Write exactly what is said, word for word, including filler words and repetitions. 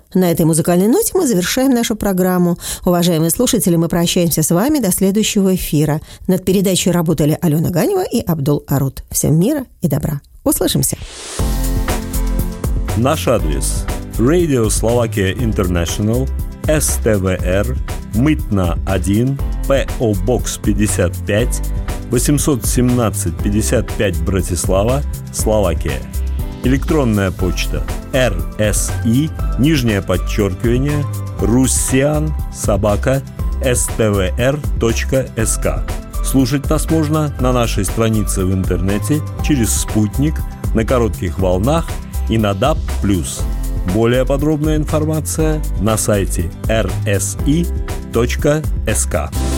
На этой музыкальной ноте мы завершаем нашу программу. Уважаемые слушатели, мы прощаемся с вами до следующего эфира. Над передачей работали Алена Ганева и Абдул Арут. Всем мира и добра. Услышимся. Наш адрес: Radio Slovakia International, эс тэ вэ эр, Мытна один, пэ о Box пятьдесят пять, восемьсот семнадцать пятьдесят пять, Братислава, Словакия. Электронная почта: эр эс и, нижнее подчеркивание, руссиан, собака, эс тэ вэ эр точка эс ка. Слушать нас можно на нашей странице в интернете, через спутник, на коротких волнах и на даб плюс. Более подробная информация на сайте эр эс и точка эс ка.